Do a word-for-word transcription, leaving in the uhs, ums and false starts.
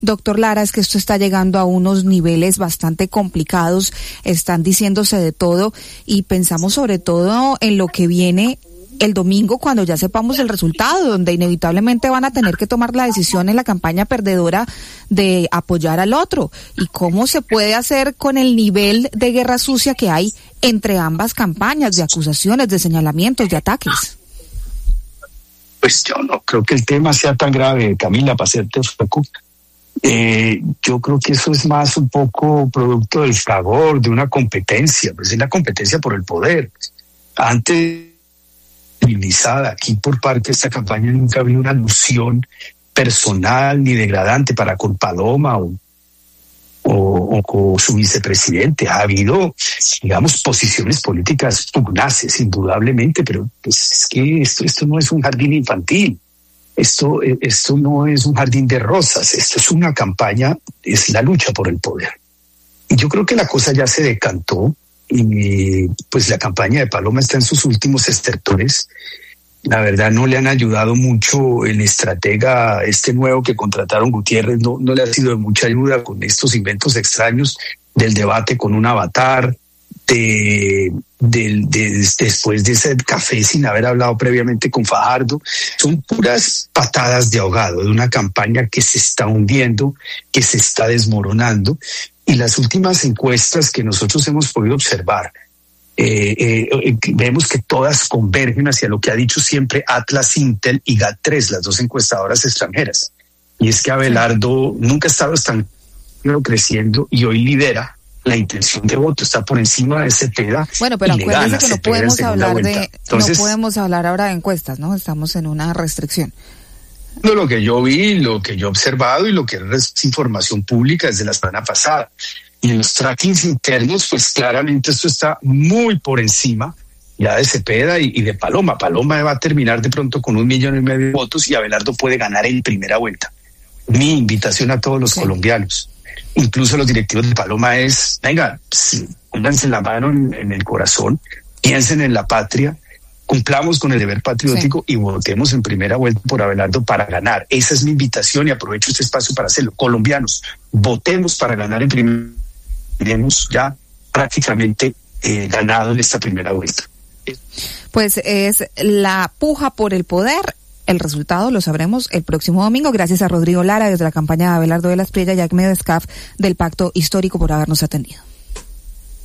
Doctor Lara, es que esto está llegando a unos niveles bastante complicados, están diciéndose de todo y pensamos sobre todo en lo que viene el domingo cuando ya sepamos el resultado, donde inevitablemente van a tener que tomar la decisión en la campaña perdedora de apoyar al otro. ¿Y cómo se puede hacer con el nivel de guerra sucia que hay entre ambas campañas, de acusaciones, de señalamientos, de ataques? Pues yo no creo que el tema sea tan grave, Camila, para hacerte foco. Eh, yo creo que eso es más un poco producto del fragor, de una competencia, pues es la competencia por el poder. Antes, civilizada, aquí por parte de esta campaña nunca había una alusión personal ni degradante para con Paloma o, o, o con su vicepresidente. Ha habido, digamos, posiciones políticas pugnaces, indudablemente, pero pues es que esto, esto no es un jardín infantil. Esto, esto no es un jardín de rosas, esto es una campaña, es la lucha por el poder. Y yo creo que la cosa ya se decantó y pues la campaña de Paloma está en sus últimos estertores. La verdad no le han ayudado mucho el estratega este nuevo que contrataron Gutiérrez, no, no le ha sido de mucha ayuda con estos inventos extraños del debate con un avatar, de, de, de, de después de ese café sin haber hablado previamente con Fajardo. Son puras patadas de ahogado de una campaña que se está hundiendo, que se está desmoronando. Y las últimas encuestas que nosotros hemos podido observar, eh, eh, vemos que todas convergen hacia lo que ha dicho siempre Atlas Intel y GAT tres, las dos encuestadoras extranjeras. Y es que Abelardo nunca ha estado tan creciendo y hoy lidera la intención de voto, está por encima de Cepeda. Bueno, pero acuérdense que no podemos hablar vuelta. de, Entonces, no podemos hablar ahora de encuestas, ¿no? Estamos en una restricción. Lo que yo vi, lo que yo he observado y lo que es información pública desde la semana pasada. Y en los trackings internos, pues claramente esto está muy por encima ya de Cepeda y, y de Paloma. Paloma va a terminar de pronto con un millón y medio de votos y Abelardo puede ganar en primera vuelta. Mi invitación a todos los sí. colombianos, incluso los directivos de Paloma, es, venga, sí, pónganse la mano en, en el corazón, piensen en la patria, cumplamos con el deber patriótico sí. y votemos en primera vuelta por Abelardo para ganar. Esa es mi invitación y aprovecho este espacio para hacerlo. Colombianos, votemos para ganar en primera. Tenemos ya prácticamente eh, ganado en esta primera vuelta. Pues es la puja por el poder. El resultado lo sabremos el próximo domingo. Gracias a Rodrigo Lara desde la campaña de Abelardo de las Priella y a Ahmed Escaf del Pacto Histórico por habernos atendido.